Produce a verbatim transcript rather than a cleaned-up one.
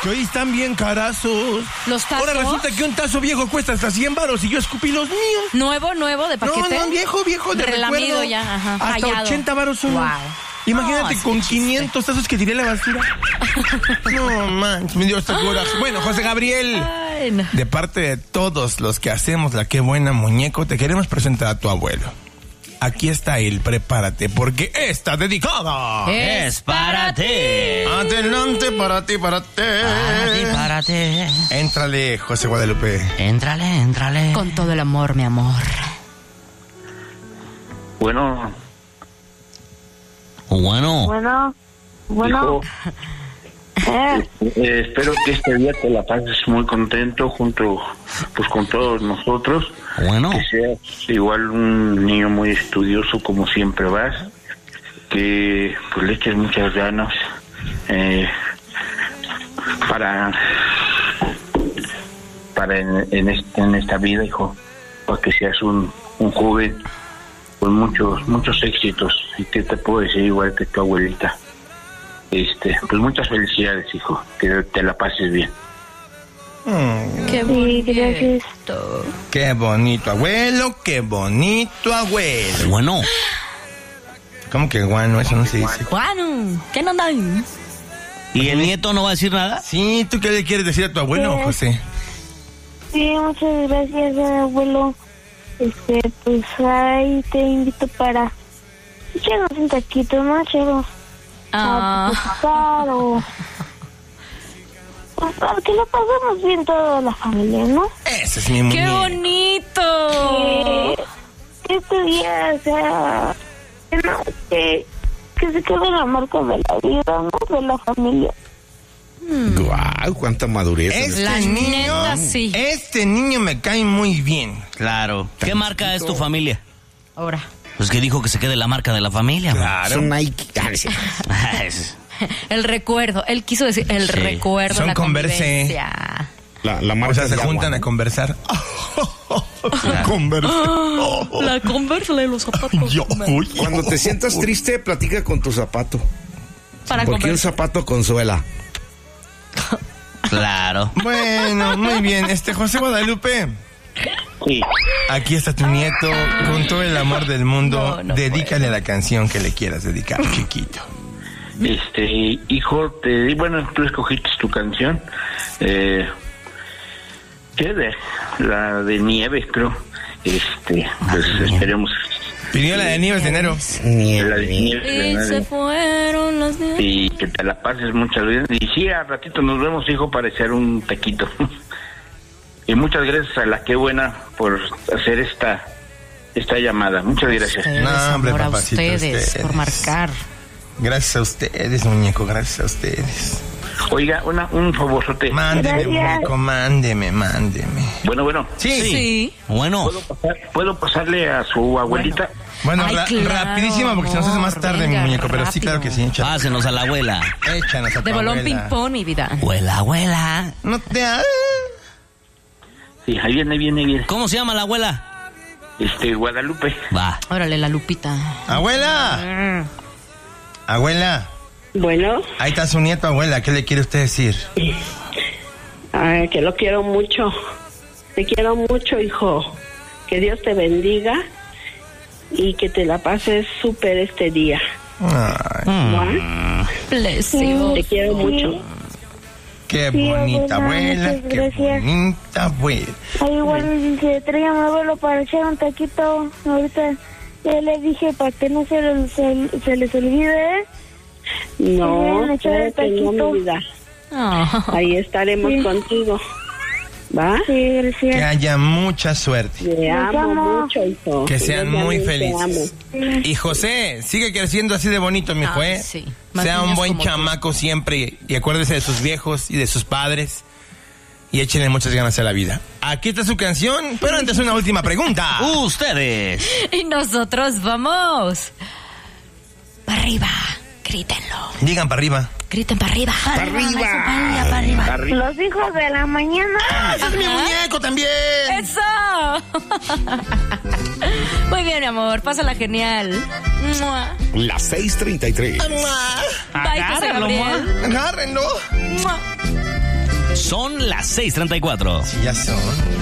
Que hoy están bien carazos. ¿Los tazos? Ahora resulta que un tazo viejo cuesta hasta cien varos y yo escupí los míos. ¿Nuevo, nuevo, de paquete? No, no, viejo, viejo, de relamido recuerdo. ya, ajá. Hasta Rayado. ochenta varos uno. Wow. Imagínate No, con es quinientos tazos que tiré a la basura. No, man, me dio hasta coraje. Bueno, José Gabriel, Ay, no. de parte de todos los que hacemos la Qué Buena, muñeco, te queremos presentar a tu abuelo. Aquí está él, prepárate, porque está dedicada. Es para ti. Adelante, para ti, para ti. Para ti, para ti. Éntrale, José Guadalupe. Éntrale, éntrale. Con todo el amor, mi amor. Bueno, Bueno. Bueno, bueno, hijo, eh, eh, espero que este día te la pases muy contento junto pues con todos nosotros. Bueno. Que seas igual un niño muy estudioso como siempre vas. Que pues le eches muchas ganas eh, para para en, en, este, en esta vida, hijo, para que seas un, un joven con muchos muchos éxitos. Y que te puedo decir igual que tu abuelita, este pues muchas felicidades, hijo, que te la pases bien. Mm, Qué sí, gracias. bonito. qué bonito abuelo, qué bonito abuelo. Bueno. ¿Cómo que guano? Eso no se dice. Bueno, ¿qué no dan? ¿Y el nieto no va a decir nada? Sí, ¿tú qué le quieres decir a tu abuelo, Sí. José? Sí, muchas gracias, abuelo. Este, pues ahí te invito para echarnos un taquito, ¿no, Chero? Ah. A disfrutar o... pues, para que lo pasemos bien toda la familia, ¿no? Ese es mi ¡Qué muñeco. bonito! Que este día, o sea, que, no, que, que se quede la marca de la vida, ¿no? De la familia. Guau, cuánta madurez. Este La niño, neta, sí. este niño me cae muy bien. Claro. ¿Qué marca es tu familia? Ahora. Pues que dijo que se quede la marca de la familia. man. Es un Nike. Ah, sí. Es- El recuerdo. Él quiso decir el Sí. recuerdo, Son la Converse. convivencia. La, la O marca sea, de se agua, juntan ¿no? a conversar. Converse. La Converse de los zapatos. Yo, uy. Cuando te sientas triste, platica con tu zapato. Para Porque un Converse. zapato consuela. Claro. Bueno, muy bien. Este José Guadalupe, Sí, aquí está tu nieto con todo el amor del mundo. No, no Dedícale la canción que le quieras dedicar, chiquito. este hijo, te bueno, tú escogiste tu canción, eh, ¿qué de? La de Nieves, creo. Este, pues esperemos. Pidió la de Nieves de enero. La de Nieves de Y se enero. fueron las nieves. Y que te la pases muchas veces. Y sí, a ratito nos vemos, hijo, para echar un taquito. Y muchas gracias a la Qué Buena por hacer esta esta llamada. Muchas gracias. Ustedes, No, hombre, amor, a papacito, ustedes, ustedes. por marcar. Gracias a ustedes, muñeco, gracias a ustedes. Oiga, una, un favorzote. Mándeme, Gracias. muñeco, mándeme, mándeme. Bueno, bueno. Sí. Sí. Bueno. ¿Puedo, pasar- ¿Puedo pasarle a su abuelita? Bueno, Ay, ra- claro, rapidísimo, porque se nos hace más amor, tarde, venga, mi muñeco. Pero sí, rápido. claro que sí. Échanos, Pásenos a la abuela. échanos a tu De bolón abuela. ping-pong, mi vida. Abuela, abuela. No te... ha- Sí, ahí viene, viene, viene. ¿Cómo se llama la abuela? Este, Guadalupe. Va. Órale, la Lupita. ¡Abuela! Abuela, Bueno, ahí está su nieto, abuela. ¿Qué le quiere usted decir? ay, que lo quiero mucho. Te quiero mucho, hijo. Que Dios te bendiga y que te la pases súper este día. Ay, ¿Va? Bless you. Te quiero mucho. qué Sí, bonita abuela, abuela, muchas qué gracias. bonita abuela. Ahí igual dice, tráigame a mi abuelo para echar un taquito. Ahorita ya le dije para que no se, les- se, se les olvide. No, Bien, echar el claro que no, taquito. mi vida. Oh. Ahí estaremos Sí. contigo. ¿Va? Sí, Que gracias. haya mucha suerte. Te Los amo amo. mucho, hijo. Que Yo sean muy también te felices. amo. Y José, sigue creciendo así de bonito, mi Ay, juez. sí. Más Sea un niños buen como tú. chamaco siempre. Y acuérdese de sus viejos y de sus padres. Y échenle muchas ganas a la vida. Aquí está su canción, pero antes una última pregunta. Ustedes. Y nosotros vamos. Para arriba. Grítenlo. Digan para arriba. Griten para arriba. ¡Para arriba! Para arriba. Arri- Los hijos de la mañana. ¡Ese es mi muñeco también! ¡Eso! Muy bien, mi amor. Pásala genial. Mua. Las seis treinta y tres. Bye, José Agárralo, Gabriel. Agárrenlo. Mua. Son las seis treinta y cuatro. Ya son.